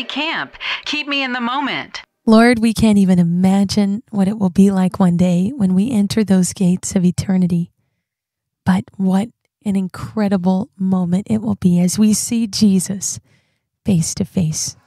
camp. Keep me in the moment. Lord, we can't even imagine what it will be like one day when we enter those gates of eternity. But what an incredible moment it will be as we see Jesus face to face.